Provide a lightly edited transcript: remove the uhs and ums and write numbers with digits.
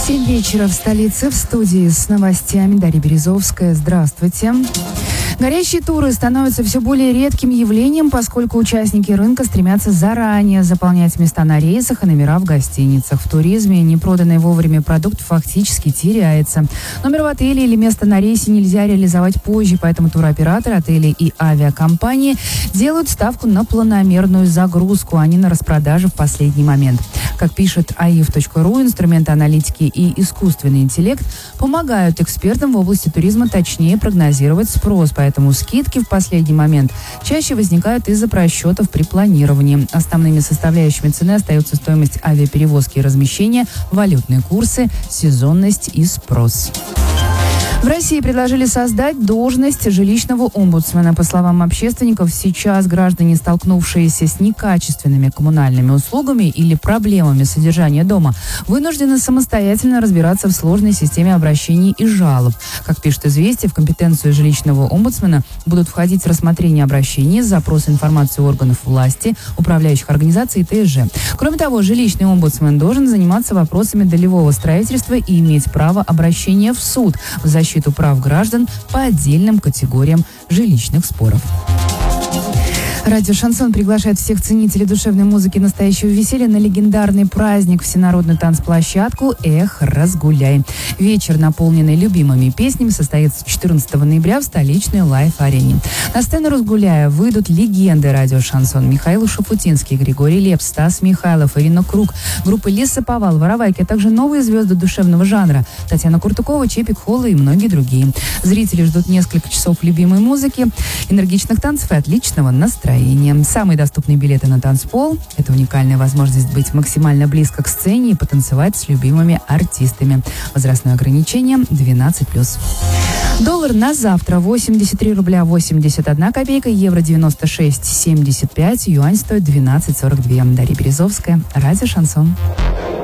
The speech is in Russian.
7 вечера в столице, в студии с новостями Дарья Березовская. Здравствуйте. Горящие туры становятся все более редким явлением, поскольку участники рынка стремятся заранее заполнять места на рейсах и номера в гостиницах. В туризме непроданный вовремя продукт фактически теряется. Номер в отеле или место на рейсе нельзя реализовать позже, поэтому туроператоры, отели и авиакомпании делают ставку на планомерную загрузку, а не на распродажу в последний момент. Как пишет aif.ru, инструменты аналитики и искусственный интеллект помогают экспертам в области туризма точнее прогнозировать спрос, поэтому скидки в последний момент чаще возникают из-за просчетов при планировании. Основными составляющими цены остаются стоимость авиаперевозки и размещения, валютные курсы, сезонность и спрос. В России предложили создать должность жилищного омбудсмена. По словам общественников, сейчас граждане, столкнувшиеся с некачественными коммунальными услугами или проблемами содержания дома, вынуждены самостоятельно разбираться в сложной системе обращений и жалоб. Как пишет «Известия», в компетенцию жилищного омбудсмена будут входить рассмотрение обращений, запрос информации органов власти, управляющих организаций и ТСЖ. Кроме того, жилищный омбудсмен должен заниматься вопросами долевого строительства и иметь право обращения в суд в защиту прав граждан по отдельным категориям жилищных споров. Радио «Шансон» приглашает всех ценителей душевной музыки настоящего веселья на легендарный праздник, всенародную танцплощадку «Эх, разгуляй». Вечер, наполненный любимыми песнями, состоится 14 ноября в столичной лайв-арене. На сцену «Разгуляя» выйдут легенды радио «Шансон» Михаил Шафутинский, Григорий Лепс, Стас Михайлов, Ирина Круг, группы Лесоповал, Воровайки, а также новые звезды душевного жанра Татьяна Куртукова, Чепик Холла и многие другие. Зрители ждут несколько часов любимой музыки, энергичных танцев и отличного настроения. Самые доступные билеты на танцпол – это уникальная возможность быть максимально близко к сцене и потанцевать с любимыми артистами. Возрастное ограничение 12+. Доллар на завтра 83 рубля 81 копейка, евро 96,75, юань стоит 12,42. Дарья Березовская, радио «Шансон».